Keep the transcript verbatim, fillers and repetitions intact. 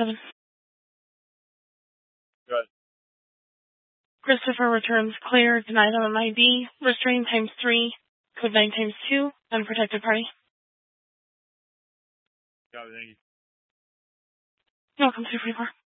seven. Good. Christopher returns clear, denied on I D, restrained times three, code nine times two, unprotected party. Got it, thank you. Welcome to three four.